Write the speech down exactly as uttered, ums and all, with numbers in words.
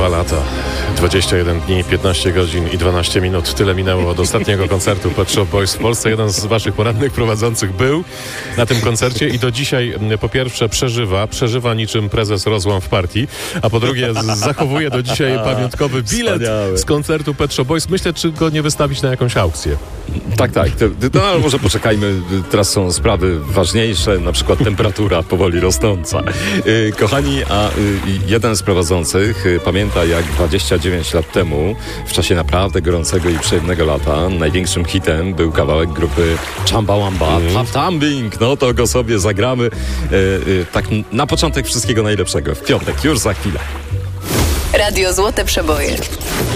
Dwa lata, dwadzieścia jeden dni, piętnaście godzin i dwanaście minut. Tyle minęło od ostatniego koncertu Pet Shop Boys w Polsce. Jeden z waszych porannych prowadzących był na tym koncercie i do dzisiaj po pierwsze przeżywa, przeżywa niczym prezes rozłam w partii, a po drugie z- zachowuje do dzisiaj pamiątkowy bilet Wspaniały. z koncertu Pet Shop Boys. Myślę, czy go nie wystawić na jakąś aukcję. Tak, tak. To, to, no, ale może poczekajmy. Teraz są sprawy ważniejsze, na przykład temperatura powoli rosnąca. Yy, kochani, a yy, jeden z prowadzących yy, pamięta, jak dwadzieścia dziewięć lat temu, w czasie naprawdę gorącego i przyjemnego lata, największym hitem był kawałek grupy Chumbawamba, Mm. Tap Tumbling. No to go sobie zagramy. Yy, yy, tak na początek wszystkiego najlepszego. W piątek, już za chwilę. Radio Złote Przeboje.